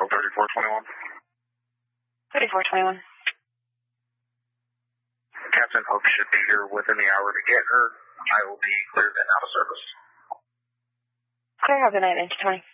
Central 3421. 3421. Captain Hope should be here within the hour to get her. I will be cleared and out of service. Clear, have a good night, 20.